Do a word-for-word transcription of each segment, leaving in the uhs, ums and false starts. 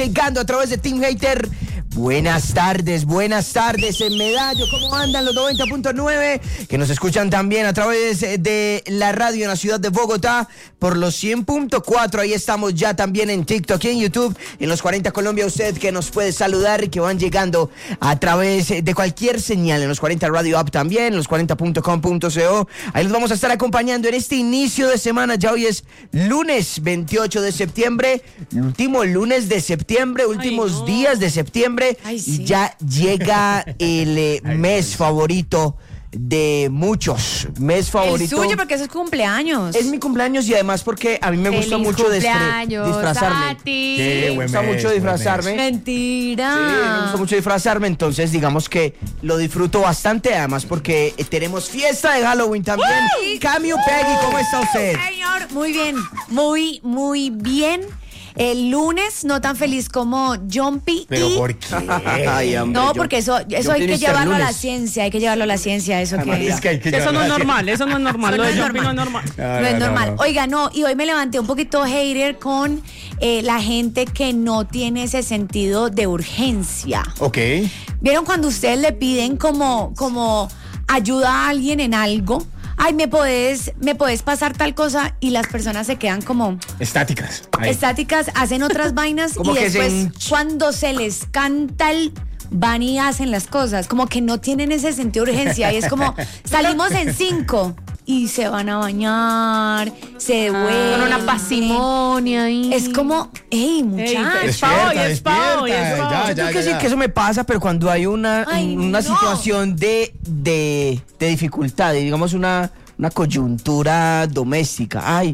Llegando a través de Team Hater. Buenas tardes, buenas tardes en Medallo. ¿Cómo andan los noventa punto nueve? Que nos escuchan también a través de la radio en la ciudad de Bogotá por los cien punto cuatro. Ahí estamos ya también en TikTok y en YouTube. En los cuarenta Colombia, usted que nos puede saludar y que van llegando a través de cualquier señal. En los cuarenta Radio App también, en los cuarenta punto com punto co. Ahí los vamos a estar acompañando en este inicio de semana. Ya hoy es lunes veintiocho de septiembre. El último lunes de septiembre, últimos Ay, no. días de septiembre. Ay, sí. Y ya llega el eh, mes favorito de muchos. Mes favorito. El suyo, porque eso es cumpleaños. Es mi cumpleaños y además porque a mí me Feliz gusta mucho cumpleaños, disfrazarme. Tati. Sí, me gusta mucho disfrazarme. Mentira. Sí, me gusta mucho disfrazarme, entonces digamos que lo disfruto bastante, además porque eh, tenemos fiesta de Halloween también. ¡Uy! Cami Peggy, ¿cómo está usted? Señor, muy bien, muy, muy bien. El lunes no tan feliz como Jumpy. ¿Pero y... por qué? Ay, hombre, No, yo- porque eso, eso yo hay que mister llevarlo a la Lunes. ciencia, hay que llevarlo a la ciencia, eso Ay, que María. Es que hay que Eso no llevarlo es así. normal, eso no es normal. Eso Lo no de es Jumpy no es normal. normal. No, no es no, no, normal. no. Oiga, no, y hoy me levanté un poquito hater con eh, la gente que no tiene ese sentido de urgencia. Ok. ¿Vieron cuando ustedes le piden como, como ayuda a alguien en algo? Ay, ¿me podés, me podés pasar tal cosa? Y las personas se quedan como Estáticas. Ahí. estáticas, hacen otras vainas Como y que se después hinch- cuando se les canta el van y hacen las cosas, como que no tienen ese sentido de urgencia y es como salimos en cinco y se van a bañar, se devuelven. Con una pasimonia ahí. Es como, hey, muchachos. es pa' hoy, es pa' hoy, es despierta, pa' ya, hoy. ya, Yo creo que ya, sí, ya. que eso me pasa, pero cuando hay una, Ay, una no. situación de, de, de dificultad, digamos una, una coyuntura doméstica. Ay,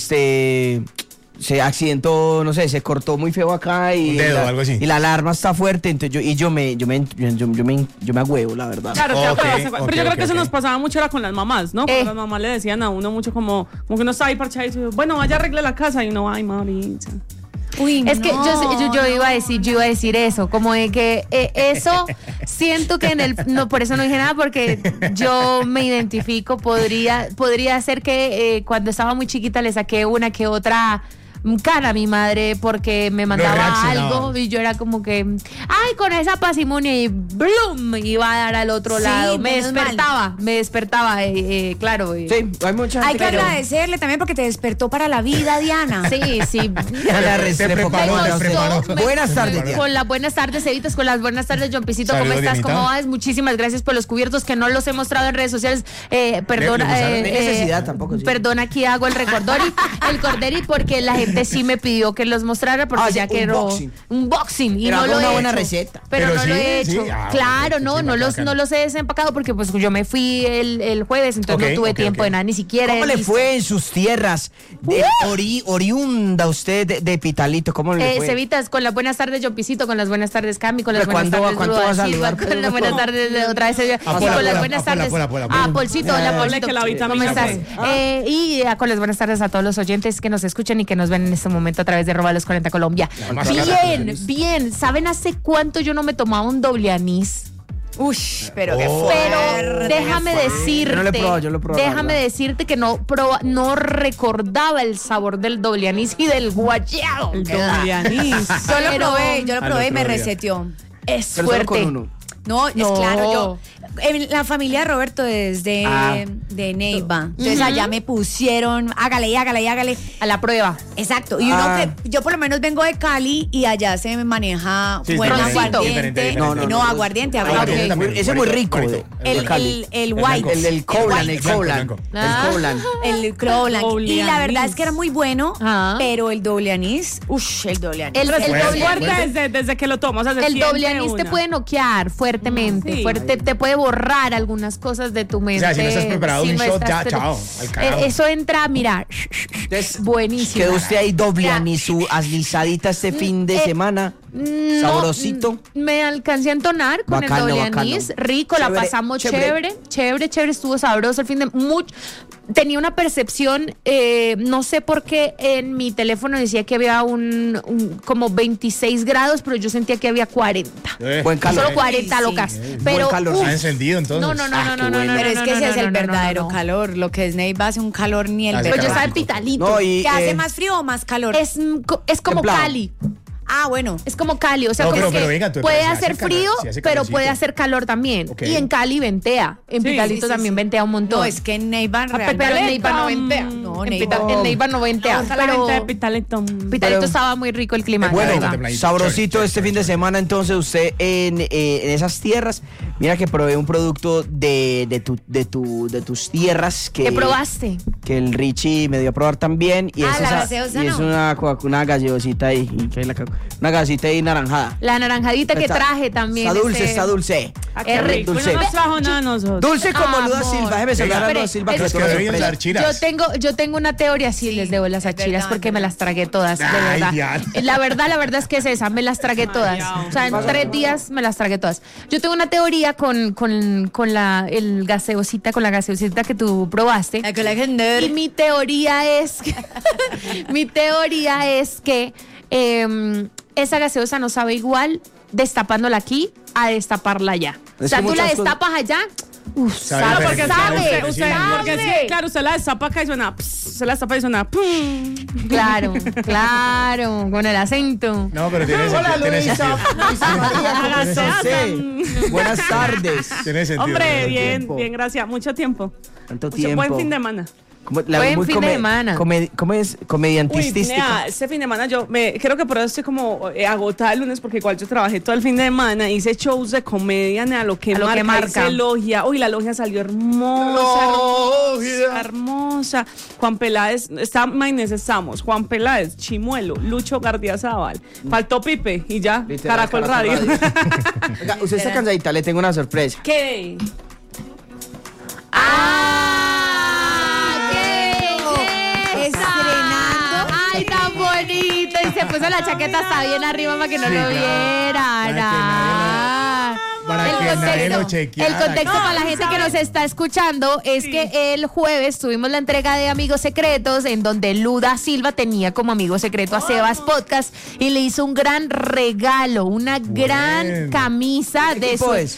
este se accidentó, no sé, se cortó muy feo acá y Un dedo, la, algo así. y la alarma está fuerte, entonces yo y yo me yo me yo, yo, yo me yo me agüevo, la verdad. Claro, te Ok, acuerdas, te acuerdas. ok, Pero yo creo ok, que eso ok. nos pasaba mucho era con las mamás, ¿no? Eh. Cuando las mamás le decían a uno mucho como, como que uno estaba ahí parchadito y bueno, vaya arregle la casa y uno, ay, Mauricio. Uy, Es que no, yo, yo, yo no. iba a decir, yo iba a decir eso, como de que eh, eso siento que en el, no, por eso no dije nada, porque yo me identifico, podría, podría ser que eh, cuando estaba muy chiquita le saqué una que otra cara a mi madre porque me mandaba reaccionaba. algo y yo era como que, ay, con esa pasimonia y ¡blum! Iba a dar al otro Sí, lado, me menos mal. despertaba, me despertaba, eh, eh, claro. eh. Sí, hay mucha Hay gente que que agradecerle también porque te despertó para la vida, Diana. Sí, sí. La res- Se le preparó, pongo- se no sé. preparó. Me- Buenas tardes, Con Diana. Con las buenas tardes, Evitas, con las buenas tardes, Jompicito, ¿cómo Saludos, estás? Dianita. ¿Cómo vas? Muchísimas gracias por los cubiertos que no los he mostrado en redes sociales. Eh, perdona, ¿Le gustaron? eh, No hay necesidad eh, tampoco, sí. Perdona, aquí hago el recordori, el corderi, porque la gente sí me pidió que los mostrara porque Ah, sí, ya quiero unboxing. un boxing y Pero no haga lo una he buena hecho. receta. Pero, Pero no sí, lo he sí. hecho. Ah, claro, bueno, no, sí, no los, bacán. no los he desempacado porque pues yo me fui el, el jueves, entonces Ok, no tuve ok, tiempo ok. de nada, ni siquiera. ¿Cómo he le visto. fue en sus tierras de ori, oriunda usted de, de Pitalito? ¿Cómo le Eh, fue? Cevitas, con las buenas tardes, Jompicito, con las buenas tardes, Cami, con las ¿Pero buenas cuándo- tardes, cuánto Ruda vas a Silva, saludar? con las buenas tardes, de otra vez, eh, Pola, con las Pola, buenas Pola, tardes. Pola, Pola, Ah, Pola. Polcito, hola, Ah, Polcito. que la ¿Cómo vitamina estás? C. Eh, y eh, con las buenas tardes a todos los oyentes que nos escuchan y que nos ven en este momento a través de Roba los cuarenta Colombia. más Bien, cara. bien. ¿Saben hace cuánto yo no me tomaba un doble anís? Uy, pero qué Oh. fuerte. Pero déjame decirte, Yo no lo he probado, yo lo he probado, déjame la verdad. decirte que no proba- no recordaba el sabor del doble anís y del guayabo. El que da. doble anís. Yo lo Pero probé, yo lo al probé y me otro día. reseteó. Es Pero solo con fuerte. uno. No, es No. claro, yo. En la familia de Roberto es de, Ah. de Neiva. Entonces allá me pusieron, hágale, y hágale, y hágale. A la prueba. Exacto. Y uno Ah. que, yo por lo menos vengo de Cali y allá se me maneja Sí, buen diferente, aguardiente. diferente, diferente. No, No, no, no, no. aguardiente, Ah, aguardiente. ok. también, Ese es muy rico. bonito, de- bonito. de El, Cali. el, el El white. blanco. El del Coblan, white. el Blanco, Coblan. blanco. Ah. El Coblan. El Crowland. Doble Y la verdad anís. es que era muy bueno, Ah. pero el doble anís, uff, el doble anís. El, el Fuerte, doble Fuerte anís, desde, desde que lo tomas. O sea, se el doble siente anís te una. puede noquear fuertemente, Sí. fuerte, te puede borrar algunas cosas de tu mente. O sea, si no estás preparado, un no shot, estás- ya, chao, al carajo. Eh, Eso entra, mira, Entonces, buenísimo. quedó usted ahí doble Ya. anís, su alisadita este fin de eh, semana. No, Sabrosito. mm, me alcancé a entonar con Bacano, el doble bacano. anís, rico, la Chévere, pasamos chévere. chévere, chévere, chévere, estuvo sabroso el fin de mucho. Tenía una percepción, eh, no sé por qué en mi teléfono decía que había un, un- como veintiséis grados, pero yo sentía que había cuarenta. Eh, Buen calor. Solo cuarenta Sí, sí. locas. Eh, Pero buen calor. uf, ¿Está encendido entonces? no, no, no, Ah, no, qué no, no, bueno. no, Pero es no, que no, ese no, es el no, no, verdadero no. calor. Lo que es Neiva hace un calor ni el Hace verano. Pues yo calor. estaba en Pitalito. No, y, ¿Que hace eh, más frío o más calor? Es, mm, co- es como templado. Cali. Ah, bueno. Es como Cali, o sea, No, como pero- que pero venga, tú- puede si hace hacer calor- frío, si hace pero calorcito. puede hacer calor también. Ok. Y en Cali ventea. En Sí, Pitalito sí, sí, también sí. ventea un montón. No, es que en Neiva Pero realmente. en Neiva no ventea. No, en, Neiva. Pita- en Neiva no ventea. Hasta la gente de Pero Pitalito. Pitalito Pero- estaba muy rico el clima. Bueno, la verdad. Playita, sabrosito chévere, este chévere. fin de semana, entonces usted en, eh, en esas tierras, mira que probé un producto de, de, tu, de, tu, de tus tierras que, ¿Qué probaste? que el Richie me dio a probar también. Y Ah, es, la esa- gaseosa y es no. una, Coca- una gaseosita ahí, y que la ca- una gaseosita ahí naranjada. La naranjadita que Está- traje también. Está dulce, ese- está dulce. Ah, Es qué rico. rico. Dulce. No nos trajo nada a nosotros. Dulce como Amor. Luda Silva. Déjeme saludar a Espere, Luda Silva. es que Los es que una deben sorpresa. dar chiras. Yo tengo, yo tengo una teoría, sí, Sí, les debo las es achiras verdad, porque es me verdad. las tragué todas, de Ay, verdad. Diana. La verdad, la verdad es que es esa, me las tragué todas. Ay, O sea, en tres días me las tragué todas. Yo tengo una teoría con, con, con la el gaseosita, con la gaseosita que tú probaste. La que la gente. Y mi teoría es que, mi teoría es que eh, esa gaseosa no sabe igual destapándola aquí a destaparla allá. O Es sea, que tú la muchas cosas- destapas allá. Uf, Sabe sabe, Claro, porque diferente, sabe, usted, sí, usted, sí. porque es que, claro, usted la destapa acá y suena, ps, se la destapa y suena, pum. Claro, claro, con el acento. No, pero tiene Hola, sentido. Tiene Luisa. sentido. Luisa María, ¿cómo Hágase, está hágase. usted? Buenas tardes. Tiene sentido. Hombre, tiene bien, tiempo. bien, gracias. Mucho tiempo. Tanto Mucho- tiempo. Buen fin de semana. Como- la- Buen muy fin de semana. come- ¿Cómo es? Uy, Comediantística. nea, este fin de semana yo me creo que por eso estoy como eh, agotada el lunes porque igual yo trabajé todo el fin de semana, hice shows de comedia, nea, lo que A lo marca, que marca. hice logia. Uy, la logia salió hermosa, hermosa, hermosa. Juan Peláez, está, imagínense, estamos, Juan Peláez, Chimuelo, Lucho Gardiazabal, faltó Pipe y ya, Literal, Caracol, Caracol Radio. Oiga, usted está cansadita, le tengo una sorpresa. ¿Qué? ¡Ah! ¡Qué belleza! Estrenando. ¡Ay, tan bonito! Y se puso la chaqueta hasta bien arriba para que no Sí, lo claro. vieran. Para que Ah. Para El que nadie contexto- lo chequeara. El contexto No, para la gente que nos está escuchando es Sí. que el jueves tuvimos la entrega de Amigos Secretos en donde Luda Silva tenía como amigo secreto a Sebas Podcast y le hizo un gran regalo, una gran Bueno. camisa ¿Qué de equipo su... es?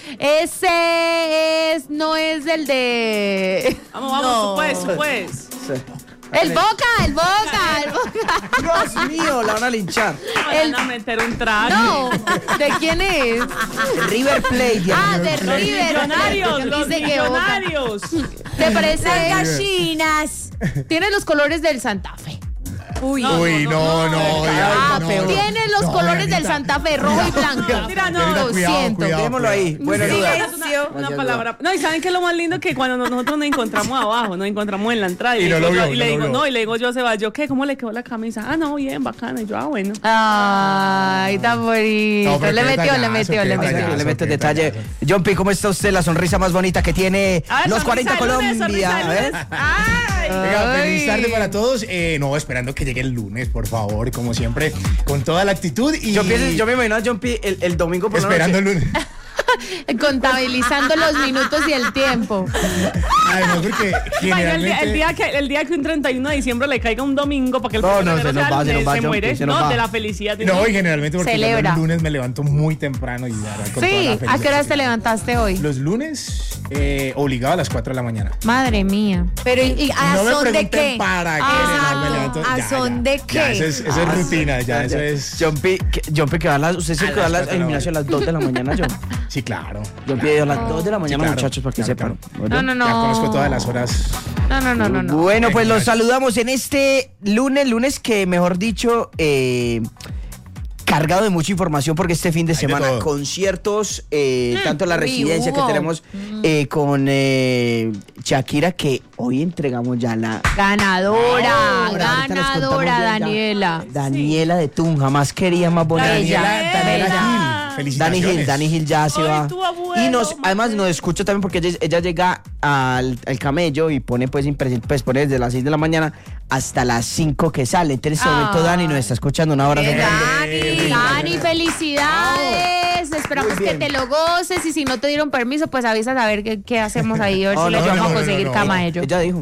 Ese es, no es el de... Vamos, vamos, No. tú puedes, tú puedes. El Boca, el Boca, el Boca. Dios mío, la van a linchar. El- Van a meter un traje. No, ¿de quién es? El River Plate. Dios Ah, mío. de Los River. millonarios, Yo los quise que Boca. millonarios. ¿Te parece? Las gallinas. Tiene los colores del Santa Fe. Uy. Uy, no, no. Ah, no, peor. no. tiene los No, colores del Dianita. Santa Fe, rojo y blanco. Mira, no, Dianita, lo cuidado, siento. cuidado, Dejémoslo ahí. cuidado. Bueno, Sí, Luda. es- Es una, una Gracias, palabra. No, y saben que es lo más lindo que cuando no- nosotros nos encontramos abajo, nos encontramos en la entrada y, Y le no digo, lo yo, vio, y le no lo digo, vio. no, y le digo yo a Sebas, yo qué, ¿cómo le quedó la camisa? Ah, no, bien, bacana. Y yo, ah, bueno. Ay, tan bonito. No, pero le qué metió, le detallazo, metió, qué le Así que metió. detallazo. le meto el qué detalle. detallazo. John P, ¿cómo está usted? La sonrisa más bonita que tiene A ver, los sonrisa cuarenta de lunes, Colombia. sonrisa de A ver. lunes. Ay. Venga, feliz Ay. tarde para todos. Eh, no, esperando que llegue el lunes, por favor, como siempre, con toda la actitud y Yo, pienso- yo me imagino a John P el, el domingo por la esperando el noche. lunes. Contabilizando los minutos y el tiempo. Además, porque Vaya, el, día, generalmente... el, día que, el día que un treinta y uno de diciembre le caiga un domingo para que el No, primero no, se nos sea va, se lunes, nos va, se John, muere, se nos no, va. de la felicidad. No, y generalmente porque yo Celebra. los lunes me levanto muy temprano y ya, con toda Sí, la ¿a qué horas te felicidad. levantaste hoy? Los lunes, eh, obligado a las cuatro de la mañana. Madre mía. Pero, ¿y, y a no me son de pregunten qué? para qué. Ah, no, me levanto, ¿a ya, son ya. de Ya, qué? eso es, eso es rutina, ya, eso es... John P, que, John P, que va a las, usted se A que va a las las cuatro de la gimnasio a las dos de la mañana, John. Sí, claro. Yo pido a las dos de la mañana, claro, muchachos, para que claro, sepan. No, no, no. Ya conozco todas las horas. No, no, no, no, no. Bueno, pues Venga. los saludamos en este lunes, lunes que mejor dicho, eh, cargado de mucha información porque este fin de Hay de semana todo. conciertos, eh, Mm, tanto la uy, residencia que hubo. tenemos eh, con eh, Shakira, que hoy entregamos ya la Ganadora, Ahora, ahorita les contamos ganadora, bien ya. Daniela. Daniela de Tunja, más quería, más bonita. Bella, Daniela, Daniela bella. Gil, Dani felicitaciones. Gil, Dani Gil ya se Ay, va. tu abuelo, Y nos, mamá. además nos escucha también porque ella, ella llega al, al camello y pone pues, impresi- pues pone desde las seis de la mañana hasta las cinco que sale. Entonces en este momento Ah. Dani nos está escuchando. Un abrazo Qué grande. Dani. Dani, felicidades. Esperamos Muy que bien. te lo goces y si no te dieron permiso, pues avisas a ver qué, qué hacemos ahí, a ver Oh, si le no, ayudamos no, a no, conseguir no, no. cama a ellos. Ella dijo.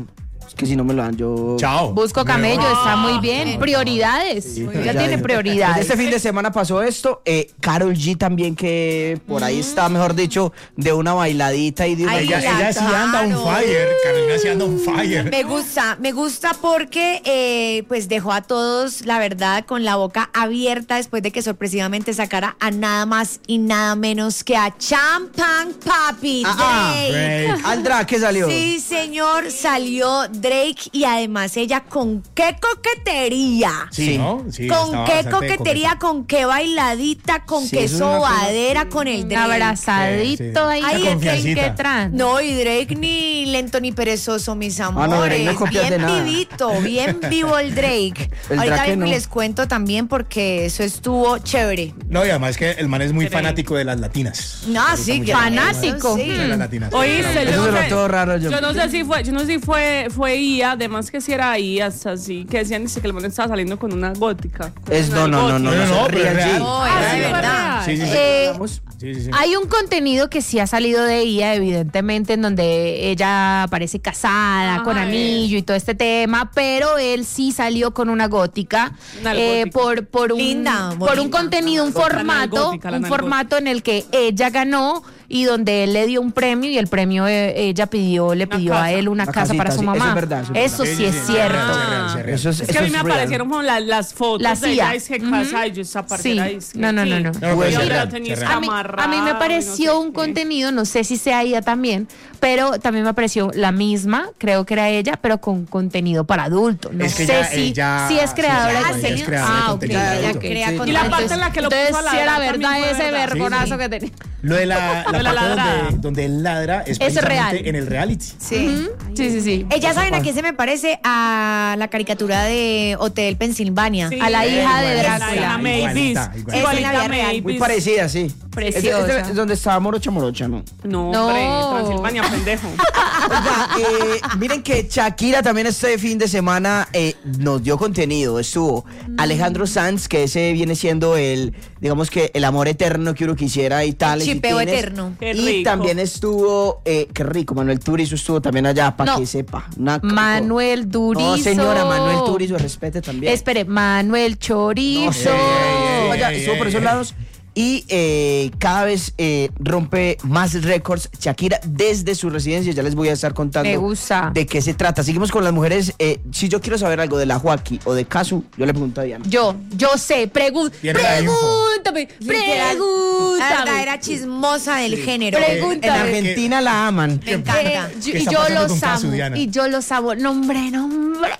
Es que si no me lo dan, yo... Chao. Busco camello, No. está muy bien. Prioridades. Sí, Ya ya tiene dijo. prioridades. Este fin de semana pasó esto. Eh, Karol G también, que por ahí está, mejor dicho, de una bailadita y de una... Ay, Ella, la ella sí anda on Caro. fire. Carolina sí anda on fire. Me gusta, me gusta porque eh, pues dejó a todos, la verdad, con la boca abierta después de que sorpresivamente sacara a nada más y nada menos que a Champagne Papi Ah, ah, Drake. Drake. Al drag que salió. Sí, señor, salió Drake y además ella con qué coquetería. Sí, Sí. ¿no? Sí, con estaba qué bastante coquetería, con qué bailadita, con Sí, qué eso es una cosa- sobadera con el Un Drake. abrazadito Sí, sí. ahí. Ay, que- confiancita. que tran. No, y Drake ni lento ni perezoso, mis no, amores. Drake no copias de bien nada. vivito, bien vivo el Drake. El Ahorita Drake vengo y no. les cuento también porque eso estuvo chévere. No, y además que el man es muy Drake. fanático de las latinas. No, sí, que Fanático. Sí. De las latinas. Oíste, Eso yo se no lo sé, todo raro yo. yo no sé si fue, yo no sé si fue, fue I A, además que si era I A, hasta así, que decían dice, que el man estaba saliendo con una gótica. con Es, una no, no, no, no, No, no, no, se pero es rían, real. sí. No, Ah, era sí, de fue verdad. real. Sí, sí, sí. Eh, Sí, sí, sí. Hay un contenido que sí ha salido de ella, evidentemente, en donde ella aparece casada, Ajá, con anillo y todo este tema, pero él sí salió con una gótica, Una eh, gótica. por, por, un, Linda, por un bonita. contenido, un La formato, nalgótica, la un nalgótica. formato en el que ella ganó y donde él le dio un premio y el premio eh, ella pidió, le Una pidió a casa. él una Una casa para casita, su sí, mamá. eso es verdad, eso es Eso verdad. sí es Sí, sí, sí, cierto. es real, es real, es real. Eso es, Es que eso a mí es me real. aparecieron como la- las fotos Las de I A. ella, es que casa y yo esa parte Sí. era es que No, no, no, sí. no. No, pero Puede sí, ser. es Yo real, la tenía sí, es real. A mí, a mí amarrado me y no pareció sé un qué. contenido, no sé si sea ella también, pero también me pareció la misma, creo que era ella, pero con contenido para adultos. No Es que sé ella- si, ella- si es sí, creadora sí, de ella es contenido. creadora de Ah, ok. contenido Ella adulto. crea Sí. con Y la tanto- parte en la que lo puso Entonces, a si ladrar era también verdad fue ese verdad. vergonazo sí. que tenía. Lo de la, la De la parte ladrada. donde, donde él ladra es Eso es precisamente real. en el reality. Sí. Sí, sí, sí. Ella saben a qué se me parece a la caricatura de Hotel Pensilvania. Sí. A la hija de Igualita, Drácula. La hija Mavis. igualita, igualita. Es en la vida Igualita real. Mavis. Muy parecida, sí. Preciosa. Es, es- es donde estaba Morocha Morocha, ¿no? No, No. hombre, Transilvania, pendejo. Oiga, eh, miren que Shakira también este fin de semana eh, nos dio contenido. Estuvo Alejandro Sanz, que ese viene siendo el, digamos que el amor eterno que uno quisiera y tal. chipeo eterno. Qué Y rico. también estuvo, eh, qué rico, Manuel Turizo estuvo también allá, para No. que sepa. Una co- Manuel Durizo. No, señora, Manuel Turizo, respete también. Espere, Manuel No, Chorizo. sí, Ey, ey, ey, allá, ey, estuvo por ey, esos ey. lados. Y eh, cada vez eh, rompe más récords Shakira desde su residencia. Ya les voy a estar contando Me gusta. de qué se trata. Seguimos con las mujeres. Eh, si yo quiero saber algo de la Joaquí o de Casu, yo le pregunto a Diana. Yo, yo sé, pregun Tiene la info. pregúntame, Literal, La pregúntame. verdadera chismosa del género. Pregúntame. En ¿Sabe Argentina la aman. Me encanta. Eh, yo- ¿Qué y está yo pasando los con Casu, amo. Diana? Y yo los amo. Nombre, nombre.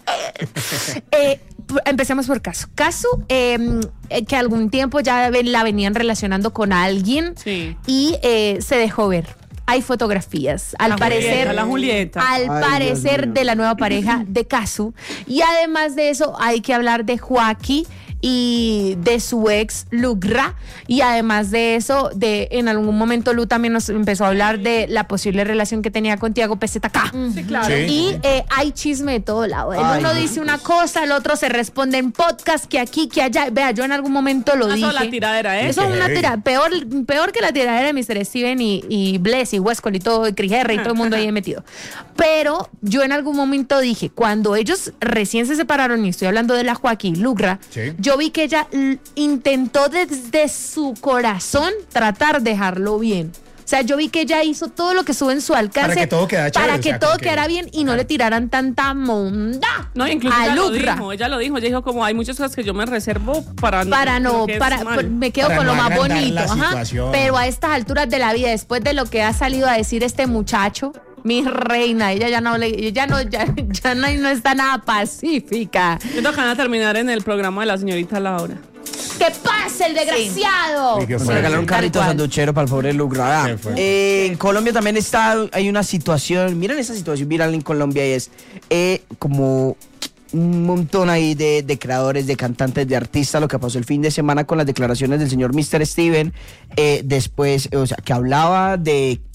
eh, p- empecemos por Casu. Casu, eh, eh, que algún tiempo ya ven- la venían relacionando con alguien Sí. y eh, se dejó ver. Hay fotografías, al La parecer, Julieta, la Julieta. al Ay, Dios parecer mío. de la nueva pareja de Casu. Y además de eso, hay que hablar de Joaquín y de su ex Lugra. Y además de eso, de en algún momento Lu también nos empezó a hablar de la posible relación que tenía con Tiago P Z K. Sí, claro. Sí. Y eh, hay chisme de todo lado. El Ay, uno Dios. dice una cosa, el otro se responde en podcast, que aquí, que allá. Vea, yo en algún momento lo Una dije. sola tiradera, ¿eh? Eso es una Qué tira, peor, peor que la tiradera de mister Steven y, y Bless y Westcott y todo, y Chris Herrera y todo el mundo ahí metido. Pero yo en algún momento dije, cuando ellos recién se separaron, y estoy hablando de la Joaquín Lugra, Sí. yo vi que ella l- intentó desde su corazón tratar de dejarlo bien. O sea, yo vi que ella hizo todo lo que estuvo en su alcance Para que todo quedara chévere, para o que sea, todo como que- quedara bien y no le tiraran tanta monda No, incluso a ella lo Lugra. dijo, ella lo dijo, ella dijo como hay muchas cosas que yo me reservo para Para no, porque es para, mal. por- me quedo Para con no lo más agrandar bonito, la ajá. situación. Pero a estas alturas de la vida, después de lo que ha salido a decir este muchacho, mi reina, ella ya no le, ella no, ya, ya no, no está nada pacífica. Yo tengo que van a terminar en el programa de la señorita Laura. ¡Que pase el desgraciado! Sí, que Me fue. regalaron un Tal carrito cual. sanduchero para el pobre Lugra. Se fue. Eh, en Colombia también está, hay una situación, miren esa situación viral en Colombia y es eh, como un montón ahí de, de creadores, de cantantes, de artistas, lo que pasó el fin de semana con las declaraciones del señor mister Steven, eh, después, o sea, que hablaba de